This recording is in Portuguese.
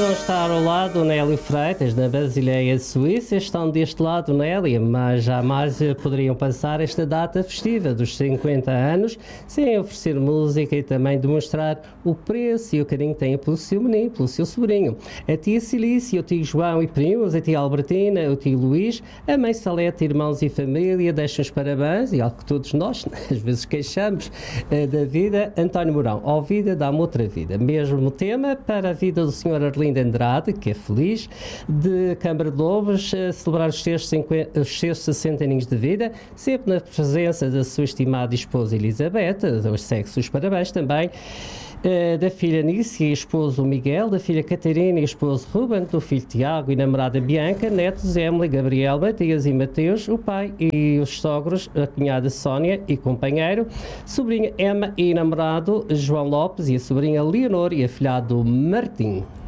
não estar ao lado Nélio Freitas, na Basileia Suíça. Estão deste lado, Nélia, mas jamais poderiam passar esta data festiva dos 50 anos sem oferecer música e também demonstrar o preço e o carinho que têm pelo seu menino, pelo seu sobrinho. A tia Cilícia, o tio João e primos, a tia Albertina, o tio Luís, a mãe Salete, irmãos e família, deixam os parabéns, e algo que todos nós às vezes queixamos da vida. António Mourão, ó vida, dá-me outra vida. Mesmo tema para a vida do Sr. Arlindo Andrade, que é feliz, de Câmara de Lobos, celebrar os seus 60 aninhos de vida, sempre na presença da sua estimada esposa Elizabeth, aos sexos parabéns também, da filha Nícia e esposo Miguel, da filha Catarina e esposo Ruben, do filho Tiago e namorada Bianca, netos Emily, Gabriel, Matias e Mateus, o pai e os sogros, a cunhada Sónia e companheiro, sobrinha Emma e namorado João Lopes e a sobrinha Leonor e afilhado Martim.